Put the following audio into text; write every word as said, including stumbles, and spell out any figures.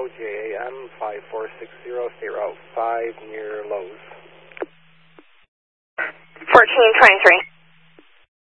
J A M five four six zero, State Route five near Lowe's. fourteen twenty-three.